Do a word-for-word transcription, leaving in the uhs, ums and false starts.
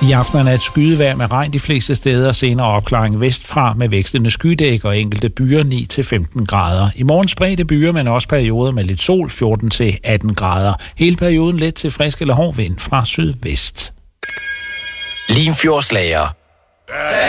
I aften er et skydevejr med regn de fleste steder, senere opklaring vestfra med vekslende skydæk og enkelte byer ni til femten grader. I morgen spredte byer, men også perioder med lidt sol, fjorten til atten grader. Hele perioden let til frisk eller hård vind fra sydvest. Limfjordslager.